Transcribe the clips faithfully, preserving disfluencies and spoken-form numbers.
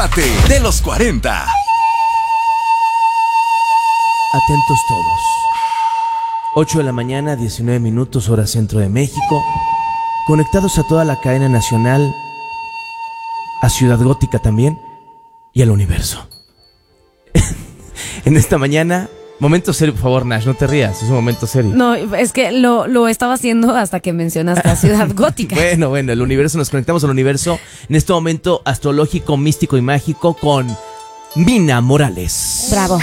De los cuarenta. Atentos todos. ocho de la mañana, diecinueve minutos, hora centro de México. Conectados a toda la cadena nacional, a Ciudad Gótica también y al universo. En esta mañana, momento serio, por favor, Nash, no te rías, es un momento serio. No, es que lo, lo estaba haciendo hasta que mencionaste a Ciudad Gótica. Bueno, bueno, el universo, nos conectamos al universo en este momento astrológico, místico y mágico con Mina Morales. Bravo.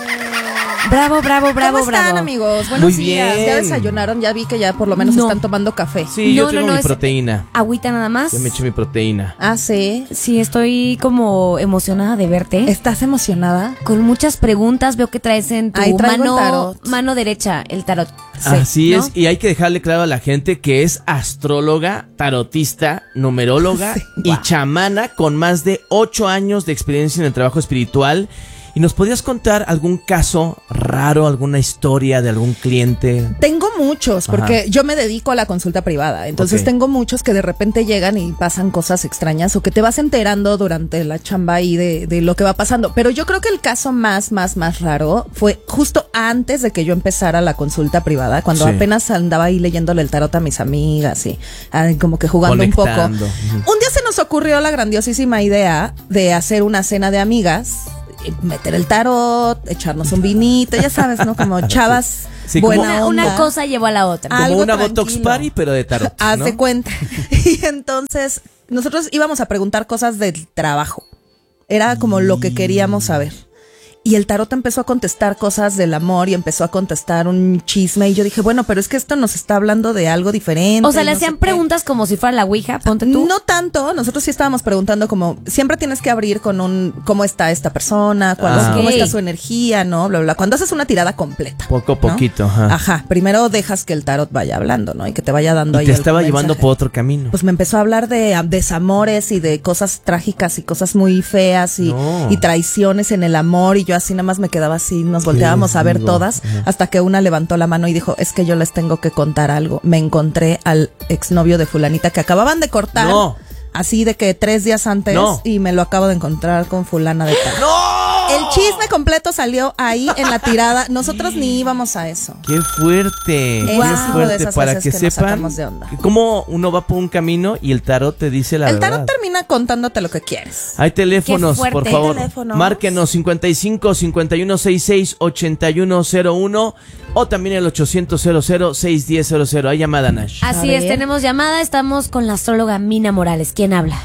Bravo, bravo, bravo, ¿Cómo están, bravo. amigos? Buenos Muy días. bien. ¿Ya desayunaron? Ya vi que ya por lo menos No. están tomando café. Sí, yo No, tengo no, no, mi es- proteína. Agüita nada más. Ya me eché mi proteína. Ah, sí. Sí, estoy como emocionada de verte. ¿Estás emocionada? Con muchas preguntas, veo que traes en tu Ahí traigo el mano, tarot. mano derecha el tarot. Sí, Así ¿no? es, y hay que dejarle claro a la gente que es astróloga, tarotista, numeróloga Sí, y wow. chamana con más de ocho años de experiencia en el trabajo espiritual. ¿Y nos podrías contar algún caso raro, alguna historia de algún cliente? Tengo muchos, porque Ajá. yo me dedico a la consulta privada. Entonces Ok. tengo muchos que de repente llegan y pasan cosas extrañas o que te vas enterando durante la chamba ahí de, de lo que va pasando. Pero yo creo que el caso más, más, más raro fue justo antes de que yo empezara la consulta privada, cuando Sí. apenas andaba ahí leyéndole el tarot a mis amigas y ah, como que jugando un poco. Conectando. Ujú. Un día se nos ocurrió la grandiosísima idea de hacer una cena de amigas, meter el tarot, echarnos un vinito, ya sabes, ¿no? Como chavas Sí, como- buena Una, onda. una cosa llevó a la otra. Ah, Como algo una tranquilo. Botox Party, pero de tarot, Haz ¿no? de cuenta. Y entonces nosotros íbamos a preguntar cosas del trabajo. Era como lo que queríamos saber. Y el tarot empezó a contestar cosas del amor y empezó a contestar un chisme. Y yo dije, bueno, pero es que esto nos está hablando de algo diferente. O sea, le no sé hacían qué. preguntas como si fuera la Ouija, ponte tú. No tanto, nosotros sí estábamos preguntando como, siempre tienes que abrir con un, ¿cómo está esta persona? ¿Cuál es- Ah. ¿Cómo Ok. está su energía? ¿No? Bla, bla, bla. Cuando haces una tirada completa. Poco a ¿no? poquito, ajá. Ajá, primero dejas que el tarot vaya hablando, ¿no? Y que te vaya dando Y ahí te algún estaba llevando mensaje. por otro camino. Pues me empezó a hablar de ah, desamores y de cosas trágicas y cosas muy feas y, No. y traiciones en el amor, y yo así nada más me quedaba así, nos volteábamos a ver digo? todas, Ajá. hasta que una levantó la mano y dijo, es que yo les tengo que contar algo. Me encontré al exnovio de fulanita que acababan de cortar. No. Así de que tres días antes, No. y me lo acabo de encontrar con fulana de tal. ¡No! El chisme completo salió ahí en la tirada. Nosotros ni íbamos a eso. ¡Qué fuerte! Ese ¡Qué es uno de fuerte! esas Para veces que que nos sepan sacamos de onda. cómo uno va por un camino y el tarot te dice la El verdad. tarot termina contándote lo que quieres. Hay teléfonos, Qué fuerte. por favor. Hay teléfonos. Márquenos cincuenta y cinco, cincuenta y uno, sesenta y seis, ochenta y uno cero uno o también el ochocientos, cero cero, seiscientos diez, cero cero. Hay llamada, Nash. Así A es, ver. tenemos llamada, estamos con la astróloga Mina Morales. ¿Quién habla?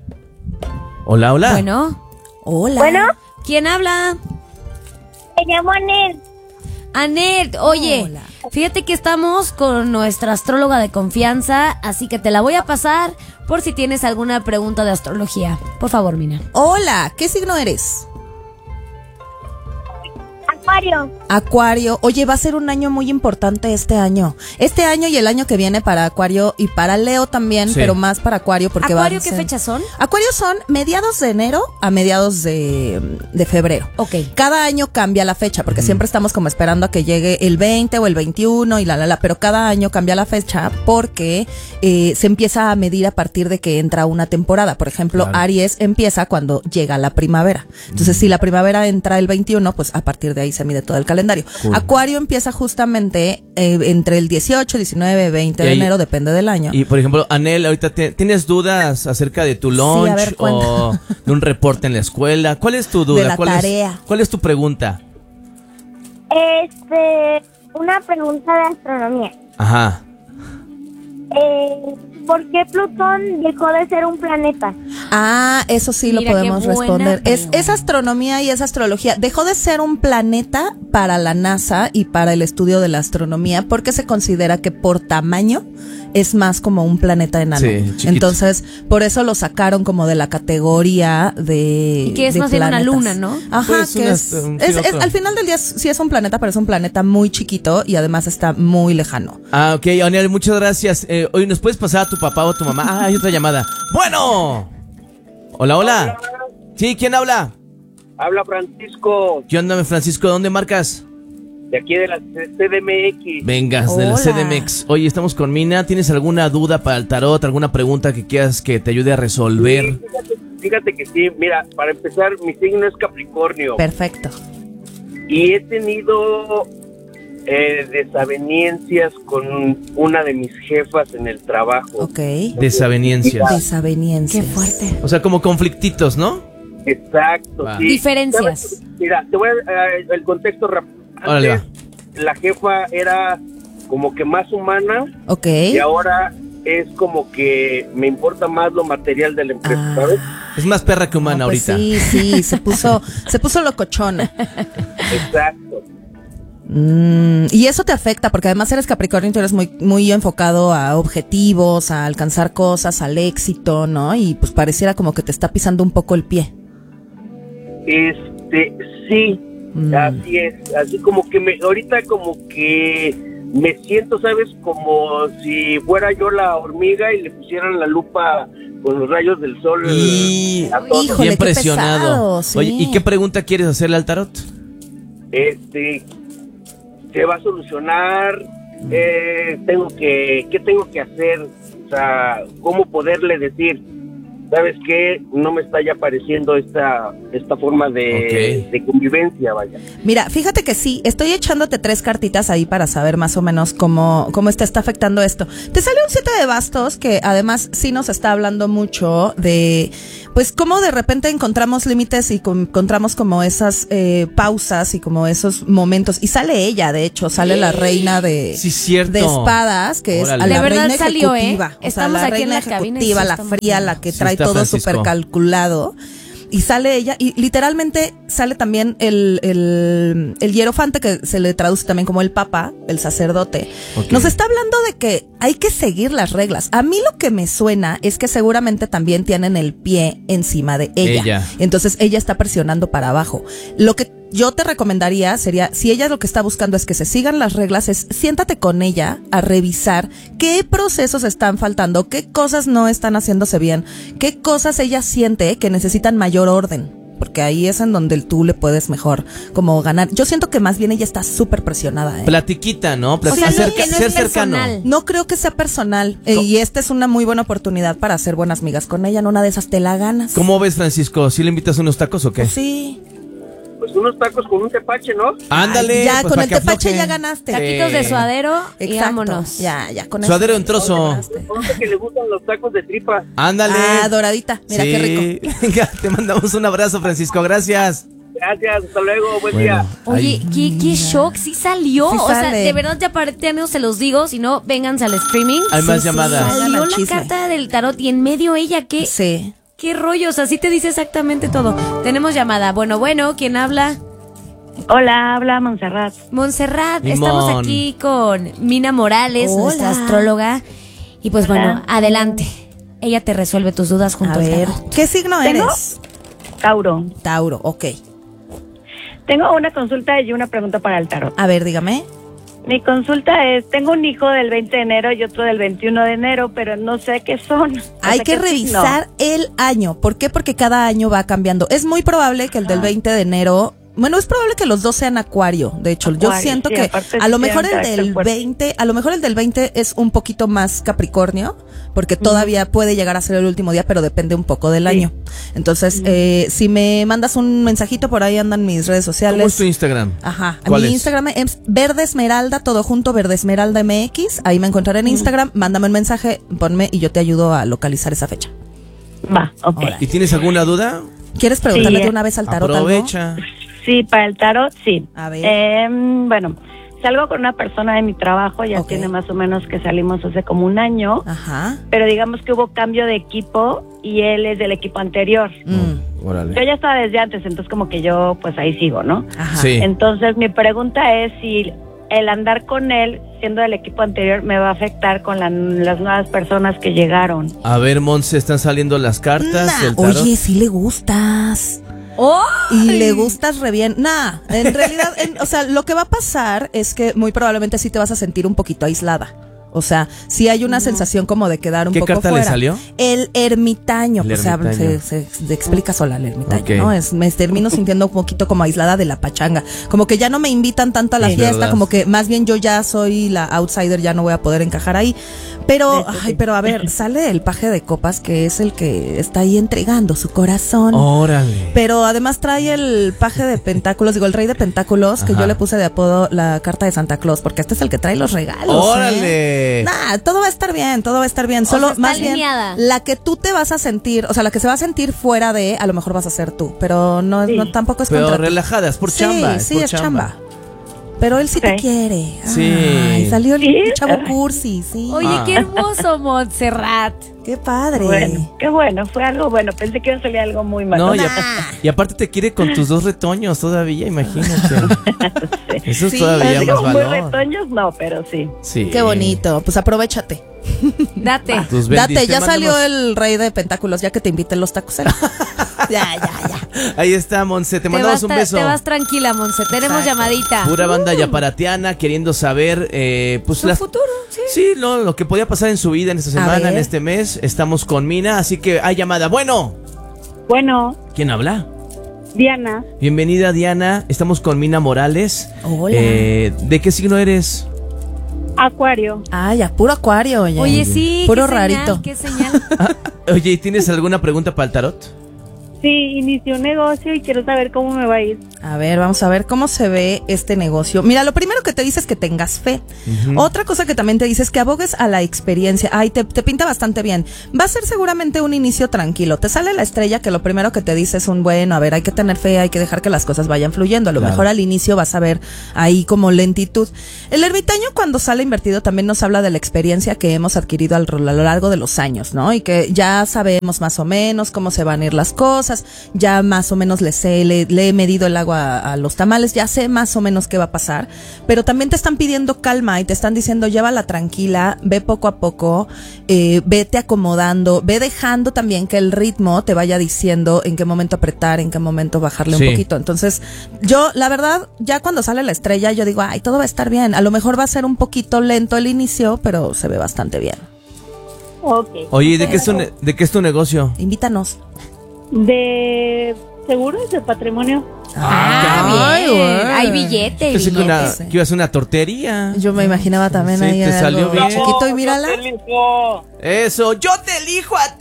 Hola, hola. Bueno, Hola. Bueno, ¿quién habla? me llamo Anel. Anet, oye, Hola. fíjate que estamos con nuestra astróloga de confianza, así que te la voy a pasar por si tienes alguna pregunta de astrología. Por favor, Mina. Hola, ¿qué signo eres? Acuario. Acuario. Oye, va a ser un año muy importante este año. Este año y el año que viene para Acuario y para Leo también, Sí. pero más para Acuario porque va a ¿Acuario qué ser- fechas son? Acuario son mediados de enero a mediados de, de febrero. Ok. Cada año cambia la fecha, porque siempre estamos como esperando a que llegue el veinte o el veintiuno y la la la, pero cada año cambia la fecha porque eh, se empieza a medir a partir de que entra una temporada. Por ejemplo, Claro. Aries empieza cuando llega la primavera. Entonces, si la primavera entra el veintiuno, pues a partir de ahí se mide todo el calendario. Cool. Acuario empieza justamente eh, entre el dieciocho, diecinueve, veinte Y de ahí- enero, depende del año. Y por ejemplo, Anel, ahorita te- tienes dudas acerca de tu lunch a ver, o de un reporte en la escuela. ¿Cuál es tu duda? De la ¿Cuál es- tarea. ¿Cuál es tu pregunta? Este, una pregunta de astronomía. Ajá. Eh, ¿Por qué Plutón dejó de ser un planeta? Ah, eso sí lo Mira, qué podemos buena responder. Es, pregunta. es astronomía y es astrología. Dejó de ser un planeta para la NASA y para el estudio de la astronomía porque se considera que por tamaño es más como un planeta enano. Sí, chiquito. Entonces, por eso lo sacaron como de la categoría de Y que es de más bien una planetas. luna, ¿no? Ajá, Pues que una- es, sí, es- es- otro. al final del día es- sí es un planeta, pero es un planeta muy chiquito y además está muy lejano. Ah, ok, Anel, muchas gracias. Eh, oye, ¿nos puedes pasar a tu papá o a tu mamá? Ah, hay otra llamada. Bueno. Hola, hola. Sí, ¿quién habla? Habla Francisco, ¿Qué onda, Francisco? ¿Dónde marcas? de aquí de la C D M X. Vengas, de la Hola. C D M X. Oye, estamos con Mina. ¿Tienes alguna duda para el tarot? ¿Alguna pregunta que quieras que te ayude a resolver? Fíjate, fíjate que sí, mira, para empezar, mi signo es Capricornio. Perfecto. Y he tenido eh, desavenencias con una de mis jefas en el trabajo. Ok. Desavenencias. Desaveniencias. Qué fuerte. O sea, como conflictitos, ¿no? Exacto, Va. sí. Diferencias. ¿Sabes? Mira, te voy a dar eh, el contexto rápido. Órale, Antes, la jefa era como que más humana Ok. y ahora es como que me importa más lo material de la empresa, Ah. ¿sabes? Es más perra que humana No, pues ahorita. sí, sí, se puso, se puso locochona. Exacto. Mm, y eso te afecta, porque además eres Capricornio y tú eres muy, muy enfocado a objetivos, a alcanzar cosas, al éxito, ¿no? Y pues pareciera como que te está pisando un poco el pie. Este, sí, Mm. así es. Así como que me, ahorita como que me siento, ¿sabes? Como si fuera yo la hormiga y le pusieran la lupa con los rayos del sol Y a todo. Híjole, bien qué presionado. pesado, sí. Oye, ¿y qué pregunta quieres hacerle al tarot? Este, se va a solucionar, eh, tengo que, ¿qué tengo que hacer? O sea, ¿cómo poderle decir? ¿Sabes qué? No me está ya pareciendo esta esta forma de, Ok. de convivencia, vaya. Mira, fíjate que sí, estoy echándote tres cartitas ahí para saber más o menos cómo, cómo te está afectando esto. Te sale un siete de bastos que además sí nos está hablando mucho de, pues cómo de repente encontramos límites y com- encontramos como esas eh, pausas y como esos momentos. Y sale ella, de hecho, sale la reina de, Sí, cierto. de espadas, que Órale. es la De verdad reina salió, ¿eh? ejecutiva. O sea, Estamos la aquí en reina la cabina y ejecutiva, sí la está muy fría, bien. la que Sí trae está todo Francisco. súper calculado. Y sale ella, y literalmente sale también el, el, el hierofante, que se le traduce también como el papa, el sacerdote. Ok. Nos está hablando de que hay que seguir las reglas. A mí lo que me suena es que seguramente también tienen el pie encima de ella. Ella. Entonces ella está presionando para abajo. Lo que yo te recomendaría sería, si ella lo que está buscando es que se sigan las reglas, es siéntate con ella a revisar qué procesos están faltando, qué cosas no están haciéndose bien, qué cosas ella siente que necesitan mayor orden. Porque ahí es en donde tú le puedes mejor como ganar. Yo siento que más bien ella está súper presionada, ¿eh? Platiquita, ¿no? Plati- O sea, no, acerca- que no ser es cercano. personal. No creo que sea personal. eh, y esta es una muy buena oportunidad para hacer buenas migas con ella. En una de esas te la ganas. ¿Cómo ves, Francisco? ¿Sí le invitas unos tacos o qué? Pues sí. Pues unos tacos con un tepache, ¿no? Ándale. Ay, ya, pues, con pa' el que tepache afloje. ya ganaste. Taquitos de suadero y Exacto. vámonos. Ya, ya, con Suadero eso. en trozo. Conoce que le gustan los tacos de tripa. Ándale. Ah, doradita. Mira Sí. qué rico. Venga, te mandamos un abrazo, Francisco. Gracias. Gracias, hasta luego, buen Bueno. día. Oye, qué, qué shock, sí salió. Sí o sea, sale. de verdad ya para no se los digo, si no, vénganse al streaming. Hay más sí, llamadas. sí. Salió al la chisme. carta del tarot y en medio ella, ¿qué, Sí. qué rollo? O sea, sí te dice exactamente todo. Tenemos llamada. Bueno, bueno, ¿quién habla? Hola, habla Montserrat. Montserrat, Limón. estamos aquí con Mina Morales, Hola. nuestra astróloga. Y pues Hola. bueno, adelante. Ella te resuelve tus dudas junto A al ver, tarot. ¿qué signo ¿Tengo? eres? Tauro. Tauro, ok. Tengo una consulta y una pregunta para el tarot. A ver, dígame. Mi consulta es, tengo un hijo del veinte de enero y otro del veintiuno de enero, pero no sé qué son. No Hay sé que qué signo. revisar el año. ¿Por qué? Porque cada año va cambiando. Es muy probable que el del veinte de enero... Bueno, es probable que los dos sean acuario. De hecho, yo Acuario, siento sí, que aparte a lo sí mejor tienen el del carácter fuerte. veinte, a lo mejor el del veinte es un poquito más Capricornio, porque todavía puede llegar a ser el último día, pero depende un poco del Sí. año. Entonces, eh, si me mandas un mensajito, por ahí andan mis redes sociales. ¿Cómo es tu Instagram? Ajá, ¿Cuál mi es? Instagram es Verde Esmeralda, todo junto, Verde Esmeralda M X. Ahí me encontraré en Instagram. Mándame un mensaje, ponme y yo te ayudo a localizar esa fecha. Va, ok. Órale. ¿Y tienes alguna duda? ¿Quieres preguntarle Sí, de una vez al tarot algo? Aprovecha. Sí, para el tarot, sí. A ver. Eh, bueno, salgo con una persona de mi trabajo, ya Ok. tiene más o menos que salimos hace como un año, Ajá. pero digamos que hubo cambio de equipo y él es del equipo anterior. Mm, Yo Órale. ya estaba desde antes, entonces como que yo pues ahí sigo, ¿no? Ajá. Sí. Entonces mi pregunta es si el andar con él, siendo del equipo anterior, me va a afectar con la- las nuevas personas que llegaron. A ver, Monse, están saliendo las cartas Nah, del tarot. oye, sí le gustas. ¡Oh! Y le gustas re bien. Nah, en realidad, en- o sea, lo que va a pasar es que muy probablemente sí te vas a sentir un poquito aislada. O sea, sí hay una no. sensación como de quedar un ¿Qué poco carta fuera. le salió? El ermitaño. El o sea, ermitaño. se, se, se explica sola el ermitaño, Okay. ¿no? Es, me termino sintiendo un poquito como aislada de la pachanga. Como que ya no me invitan tanto a la Sí, fiesta, verdad. como que más bien yo ya soy la outsider, ya no voy a poder encajar ahí. Pero, ay, pero a ver, sale el paje de copas, que es el que está ahí entregando su corazón. Órale. Pero además trae el paje de pentáculos, digo, el rey de pentáculos, que Ajá. yo le puse de apodo la carta de Santa Claus, porque este es el que trae los regalos. ¡Órale! ¿eh? Nah, todo va a estar bien, todo va a estar bien. O Solo sea, está más alineada. bien la que tú te vas a sentir, o sea, la que se va a sentir fuera de, a lo mejor vas a ser tú, pero no, Sí. no tampoco es Pero contra ti. relajada, es por Sí, chamba. sí, por es chamba. Pero él sí te Sí. quiere. Sí. Ay, salió el Sí. chavo cursi, sí. Oye, Ah. qué hermoso, Montserrat. Qué padre. Bueno, qué bueno, fue algo bueno. Pensé que iba a salir algo muy malo. No, y, Nah. a- y aparte te quiere con tus dos retoños todavía, imagínate. Eso es Sí. todavía Así más como muy valor. retoños, no, pero sí. Sí. Qué bonito. Pues aprovechate. Date. Tus bendis, Date, te ya salió mandamos- el rey de pentáculos, ya que te inviten los tacos. ya, ya, ya. Ahí está, Monse, te Te mandamos vas, un tra- beso. te vas tranquila, Monse. Tenemos Exacto. llamadita. Pura banda yaparatiana queriendo saber, eh, pues Su las- futuro, sí. Sí, lo, lo que podía pasar en su vida en esta semana, ver. en este mes. Estamos con Mina, así que hay llamada. Bueno, Bueno, ¿quién habla? Diana, Bienvenida, Diana. Estamos con Mina Morales. Hola. Eh, ¿De qué signo eres? Acuario. Ah, ya, puro acuario, oye. Oye, sí. Puro qué señal, rarito. qué señal. Oye, ¿tienes alguna pregunta para el tarot? Sí, inicié un negocio y quiero saber cómo me va a ir. A ver, vamos a ver cómo se ve este negocio. Mira, lo primero que te dice es que tengas fe. Ujú. Otra cosa que también te dice es que abogues a la experiencia. Ay, te, te pinta bastante bien. Va a ser seguramente un inicio tranquilo. Te sale la estrella que lo primero que te dice es un bueno, a ver, hay que tener fe, hay que dejar que las cosas vayan fluyendo. A lo Claro. mejor al inicio vas a ver ahí como lentitud. El ermitaño cuando sale invertido también nos habla de la experiencia que hemos adquirido al- a lo largo de los años, ¿no? Y que ya sabemos más o menos cómo se van a ir las cosas, ya más o menos le sé, le, le he medido el agua a, a los tamales, ya sé más o menos qué va a pasar, pero también te están pidiendo calma y te están diciendo llévala tranquila, ve poco a poco, eh, vete acomodando, ve dejando también que el ritmo te vaya diciendo en qué momento apretar, en qué momento bajarle Sí. un poquito. Entonces, yo, la verdad, ya cuando sale la estrella, yo digo, ay, todo va a estar bien. A lo mejor va a ser un poquito lento el inicio, pero se ve bastante bien. Ok. Oye, ¿de qué es tu, ne- de qué es tu negocio? Invítanos. De seguros de patrimonio. Ah, Ay, bien. güey. Hay billete y Pensé que, una, billetes. que iba a ser una tortería. Yo me imaginaba también Sí, ahí te algo salió bien. chiquito y mírala. Eso, yo te elijo a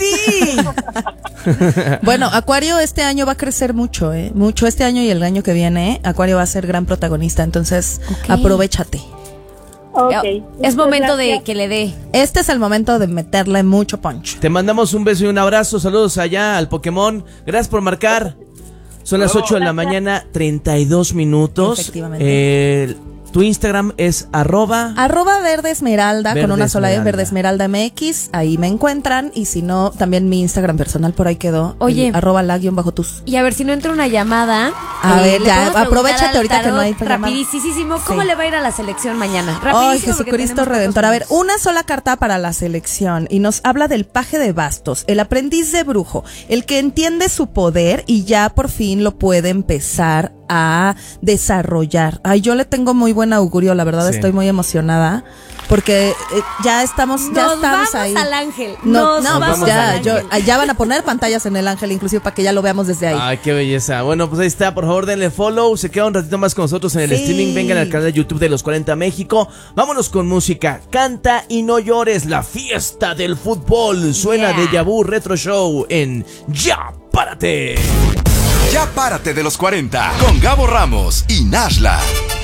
ti. Bueno, Acuario este año va a crecer mucho, ¿eh? Mucho este año y el año que viene, ¿eh? Acuario va a ser gran protagonista, entonces Ok. aprovéchate. Ok. Es momento de Gracias. que le dé. Este es el momento de meterle mucho punch. Te mandamos un beso y un abrazo. Saludos allá al Pokémon. Gracias por marcar. Son las ocho de la mañana, treinta y dos minutos. Efectivamente. Eh, tu Instagram es arroba. Arroba Verde Esmeralda, Verde con una sola E, Esmeralda. Verde Esmeralda M X, ahí me encuentran, y si no, también mi Instagram personal por ahí quedó. Oye. el arroba la guión bajo tus. Y a ver si no entra una llamada. A ver, le ya, podemos preguntar aprovechate al ahorita que tarot no hay llamada. Rapidísimo, ¿cómo Sí. le va a ir a la selección mañana? Rapidísimo. Ay, porque Jesucristo tenemos Redentor. A ver, pocos minutos. una sola carta para la selección y nos habla del paje de bastos, el aprendiz de brujo, el que entiende su poder y ya por fin lo puede empezar a desarrollar. Ay, yo le tengo muy buen augurio, la verdad Sí. estoy muy emocionada porque eh, ya estamos, ya Nos estamos vamos ahí. al ángel. No, Nos no, vamos pues ya, al yo, ángel. ya van a poner pantallas en el ángel, inclusive para que ya lo veamos desde ahí. Ay, qué belleza. Bueno, pues ahí está. Por favor, denle follow. Se queda un ratito más con nosotros en el Sí. streaming. Vengan al canal de YouTube de Los cuarenta México. Vámonos con música. Canta y no llores. La fiesta del fútbol. Suena Yeah. de Yabu Retro Show en Ya Párate. Ya párate de los cuarenta con Gabo Ramos y Nashla.